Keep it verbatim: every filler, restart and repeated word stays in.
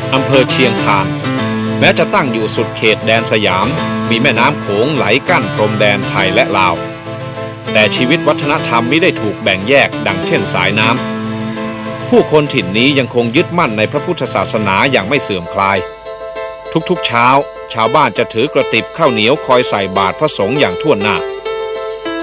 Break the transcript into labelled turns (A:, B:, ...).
A: อำเภอเชียงคานแม้จะตั้งอยู่สุดเขตแดนสยามมีแม่น้ำโขงไหลกั้นพรมแดนไทยและลาวแต่ชีวิตวัฒนธรรมมิได้ถูกแบ่งแยกดังเช่นสายน้ำผู้คนถิ่นนี้ยังคงยึดมั่นในพระพุทธศาสนาอย่างไม่เสื่อมคลายทุกๆเช้าชาวบ้านจะถือกระติบข้าวเหนียวคอยใส่บาตรพระสงฆ์อย่างทั่วหน้า